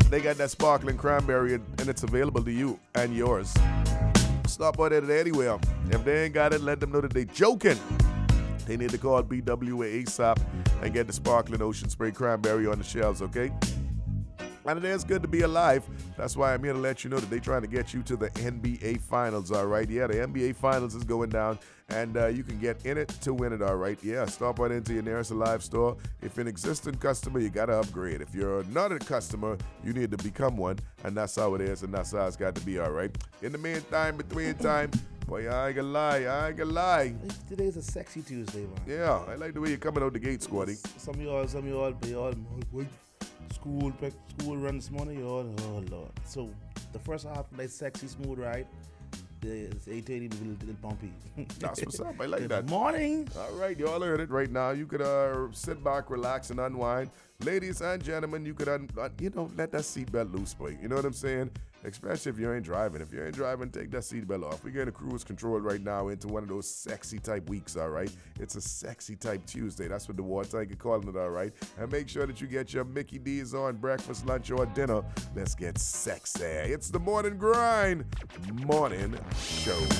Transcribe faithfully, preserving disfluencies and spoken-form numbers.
They got that sparkling cranberry and it's available to you and yours. Stop by there today anywhere. If they ain't got it, let them know that they joking. They need to call B W A ASAP and get the sparkling ocean spray cranberry on the shelves, okay? And it is good to be alive. That's why I'm here to let you know that they're trying to get you to the N B A Finals, all right? Yeah, the N B A Finals is going down, and uh, you can get in it to win it, all right? Yeah, stop right into your nearest Alive store. If you're an existing customer, you got to upgrade. If you're not a customer, you need to become one, and that's how it is, and that's how it's got to be, all right? In the meantime, between time, boy, I ain't gonna lie, I ain't gonna lie. Today's a sexy Tuesday, man. Yeah, I like the way you're coming out the gate, Squatty. Some of y'all, some of y'all, y'all, y'all school, school run this morning, y'all, oh Lord. So, the first half, like sexy, smooth ride. The eight eighty, the little, little bumpy. That's what's up, I like Good that. morning. All right, y'all heard it right now. You could uh, sit back, relax, and unwind. Ladies and gentlemen, you could, un- uh, you know, let that seatbelt loose, boy. You know what I'm saying? Especially if you ain't driving. If you ain't driving, take that seatbelt off. We're getting cruise control right now into one of those sexy type weeks, all right? It's a sexy type Tuesday. That's what the War Tiger calling it, all right? And make sure that you get your Mickey D's on breakfast, lunch, or dinner. Let's get sexy. It's the Morning Grind Morning Show.